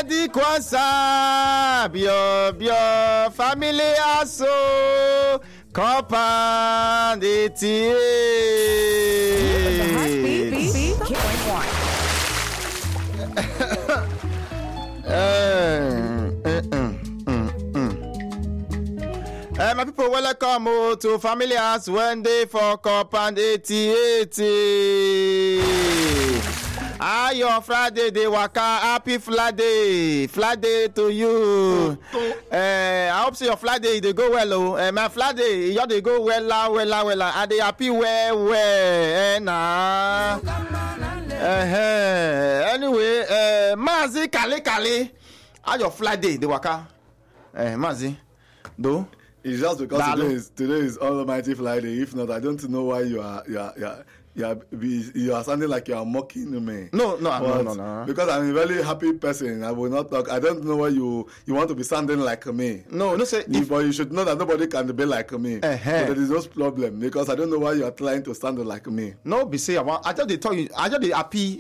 Adi Kwansa, bio, family aso, compound 88. My people, welcome to Family House Wednesday for Compound 88. Your Friday, they waka. Happy Friday to you. I hope so your Friday they go well. My Friday, you they go well. And they happy well. Anyway, Mazi Kale. How your Friday they waka? Mazi, do. It's just because today is Almighty Friday. If not, I don't know why you are sounding like you are mocking me. No. Because I'm a very happy person. I will not talk. I don't know why you want to be sounding like me. No. Say but you should know that nobody can be like me. So there is no problem because I don't know why you are trying to sound like me. No, be say I just they tell you. I just they happy.